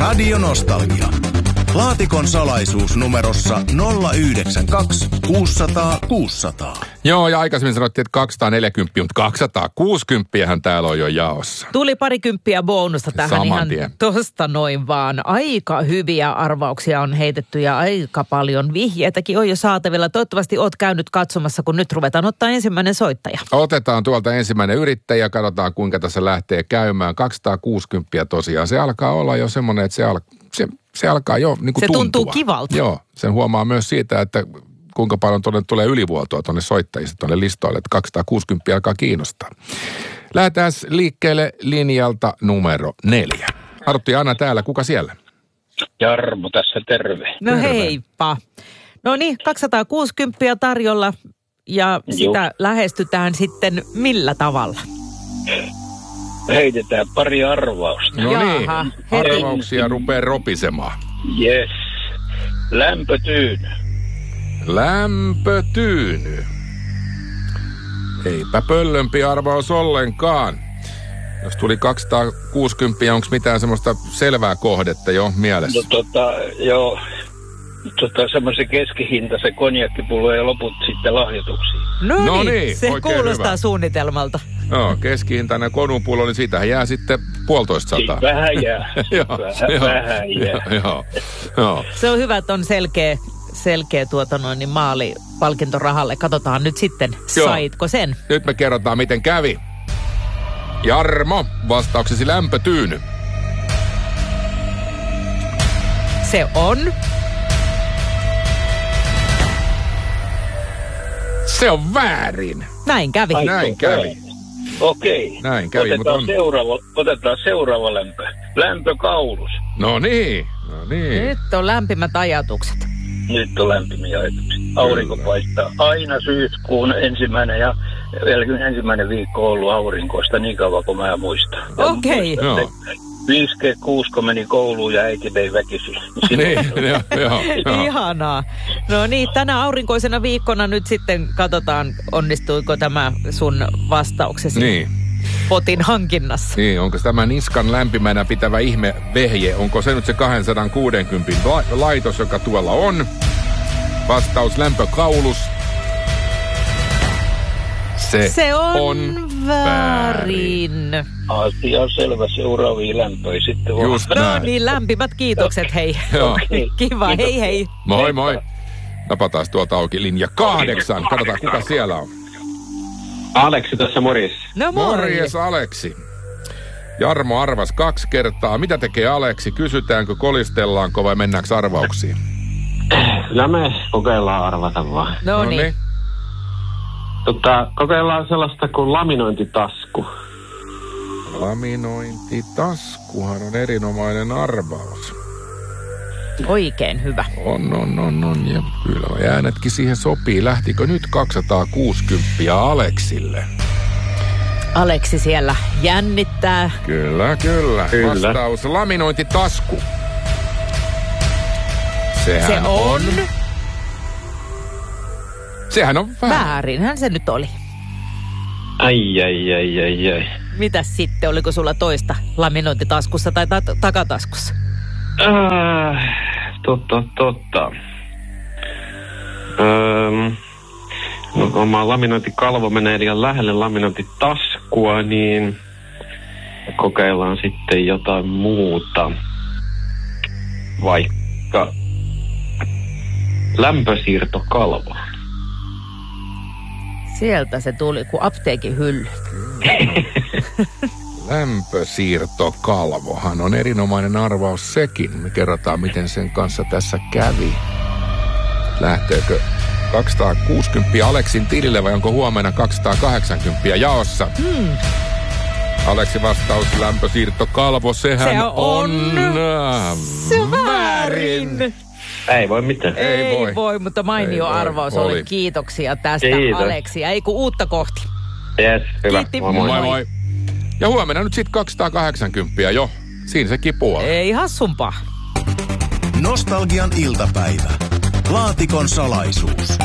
Radio Nostalgia. Laatikon salaisuus numerossa 092 600 600. Joo, ja aikaisemmin sanottiin, että 240, mutta 260 täällä on jo jaossa. Tuli parikymppiä bonusta tähän Saman ihan tien. tosta noin vaan. Aika hyviä arvauksia on heitetty ja aika paljon vihjeitäkin on jo saatavilla. Toivottavasti oot käynyt katsomassa, kun nyt ruvetaan ottaa ensimmäinen soittaja. Otetaan tuolta ensimmäinen yrittäjä, katsotaan kuinka tässä lähtee käymään. 260 tosiaan. Se alkaa olla jo semmoinen, että se alkaa jo niin kuin Se tuntuu tuntua. kivalta. Joo, sen huomaa myös siitä, että kuinka paljon tuonne tulee ylivuotoa tuonne soittajista, tuonne listoille, että 260 alkaa kiinnostaa. Lähdetään liikkeelle linjalta numero 4. Arttu ja Anna täällä, kuka siellä? Jarmo tässä, terve. No heippa. No niin, 260 tarjolla ja sitä lähestytään sitten millä tavalla? Heitetään pari arvausta. No niin, Jaha, heti. arvauksia rupeaa ropisemaan. Yes. Lämpötyyny. Lämpötyyny. Eipä pöllömpi arvaus ollenkaan. Jos tuli 260, onko mitään semmoista selvää kohdetta jo mielessä? No semmoisen keskihinta, se konjakkipullo ja loput sitten lahjoituksiin. No niin, se oikein kuulostaa hyvä. suunnitelmalta. Joo, keskihintainen konupullo, niin siitähän jää sitten 150. Vähän jää. Vähän jää. Joo. Se on hyvä, että on selkeä maali palkintorahalle. Katsotaan nyt sitten, Joo. saitko sen? Nyt me kerrotaan, miten kävi. Jarmo, vastauksesi lämpötyyny. Se on... Se on väärin. Näin kävi. Näin kävi. Okei. Näin kävi, Otetaan seuraava lämpö. Lämpökaulus. No niin. Nyt on lämpimät ajatukset. Nyt on lämpimiä ajatuksia. Aurinko paistaa aina syyskuun ensimmäinen viikko on ollut aurinkoista niin kauan kuin mä muistan. Okei. Joo. 5G6 meni kouluun ja äiti vei väkisin. Niin, joo. Ihanaa. No niin, tänä aurinkoisena viikkona nyt sitten katsotaan, onnistuiko tämä sun vastauksesi Niin. potin hankinnassa. Niin, onko tämä niskan lämpimänä pitävä ihme vehje, onko se nyt se 260 laitos, joka tuolla on? Vastaus lämpökaulus. Se on väärin. Asia on selvä, seuraavia lämpöjä sitten vaan. Just No näin. niin, lämpimät kiitokset, hei. Joo. Kiva, hei. Moi. Napataan tuolta auki linja 8. Katsotaan, kuka siellä on. Aleksi tässä, morjes. No moi. Morjes, Aleksi. Jarmo arvas 2 kertaa. Mitä tekee Aleksi? Kysytäänkö, kolistellaanko vai mennäänkö arvauksiin? Kyllä me kokeillaan arvata vaan. No niin. Kokeillaan sellaista kuin laminointitasku. Laminointitaskuhan on erinomainen arvaus. Oikein hyvä. On. Ja kyllä äänetkin siihen sopii. Lähtikö nyt 260 Aleksille? Aleksi siellä jännittää. Kyllä. Vastaus laminointitasku. Sehän on Väärinhän se nyt oli. Ai. Mitäs sitten? Oliko sulla toista laminointitaskussa tai takataskussa? Totta. Oma laminointikalvo menee liian lähelle laminointitaskua, niin kokeillaan sitten jotain muuta. Vaikka lämpösiirtokalvo. Sieltä se tuli, kuin apteekin hylly. Lämpösiirtokalvohan on erinomainen arvaus sekin. Me kerrotaan, miten sen kanssa tässä kävi. Lähteekö 260 Aleksin tilille vai onko huomenna 280 jaossa? Aleksi vastaus lämpösiirtokalvo, sehän on väärin. Ei voi mitään. Ei voi, mutta mainio arvaus oli. Kiitoksia tästä, Kiitos. Aleksi. Ei kun uutta kohti. Yes, hyvä. Kiitti. Moi. Ja huomenna nyt sitten 280 jo. Siinä se kipuaa. Ei hassumpaa. Nostalgian iltapäivä. Laatikon salaisuus.